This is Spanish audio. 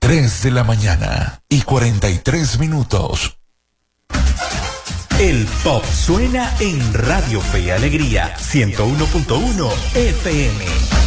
3 de la mañana y 43 minutos. El pop suena en Radio Fe y Alegría 101.1 FM.